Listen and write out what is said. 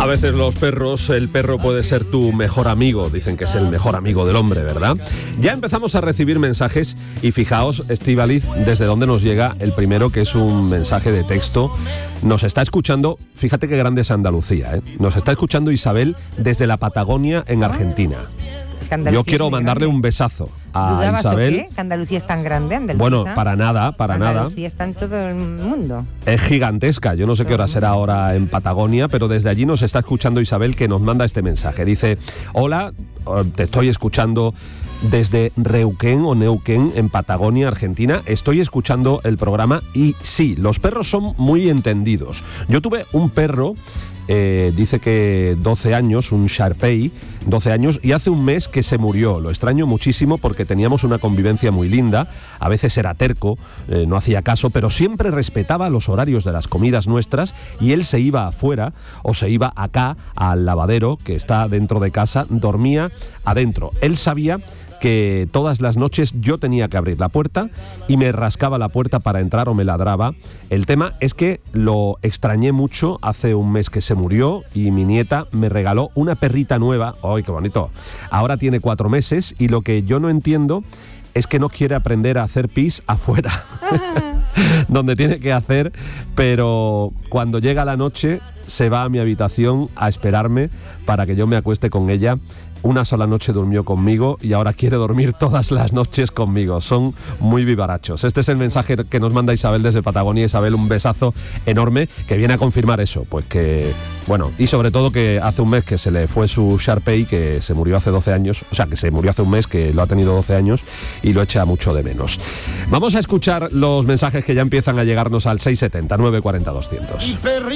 A veces el perro puede ser tu mejor amigo, dicen que es el mejor amigo del hombre, ¿verdad? Ya empezamos a recibir mensajes y fijaos, Estíbaliz, desde dónde nos llega el primero, que es un mensaje de texto. Nos está escuchando, fíjate qué grande es Andalucía, ¿eh? Nos está escuchando Isabel desde la Patagonia, en Argentina. Yo quiero mandarle un besazo a Isabel. ¿O qué? ¿Que Andalucía es tan grande? Andalucía. Bueno, para nada. Andalucía está en todo el mundo. Es gigantesca. Yo no sé qué hora será ahora en Patagonia, pero desde allí nos está escuchando Isabel, que nos manda este mensaje. Dice: hola, te estoy escuchando desde Neuquén, en Patagonia, Argentina. Estoy escuchando el programa y sí, los perros son muy entendidos. Yo tuve un perro, dice que 12 años, un Sharpei, 12 años, y hace un mes que se murió. Lo extraño muchísimo porque teníamos una convivencia muy linda. A veces era terco, no hacía caso, pero siempre respetaba los horarios de las comidas nuestras, y él se iba afuera o se iba acá al lavadero que está dentro de casa, dormía adentro. Él sabía que todas las noches yo tenía que abrir la puerta y me rascaba la puerta para entrar o me ladraba. El tema es que lo extrañé mucho hace un mes que se murió, y mi nieta me regaló una perrita nueva. ¡Ay, qué bonito! Ahora tiene 4 meses y lo que yo no entiendo es que no quiere aprender a hacer pis afuera, donde tiene que hacer, pero cuando llega la noche se va a mi habitación a esperarme para que yo me acueste con ella. Una sola noche durmió conmigo y ahora quiere dormir todas las noches conmigo. Son muy vivarachos. Este es el mensaje que nos manda Isabel desde Patagonia. Isabel, un besazo enorme, que viene a confirmar eso, pues que, bueno, y sobre todo que hace un mes que se le fue su Sharpei, que se murió hace 12 años, o sea, que se murió hace un mes, que lo ha tenido 12 años y lo echa mucho de menos. Vamos a escuchar los mensajes que ya empiezan a llegarnos al 670 940 200.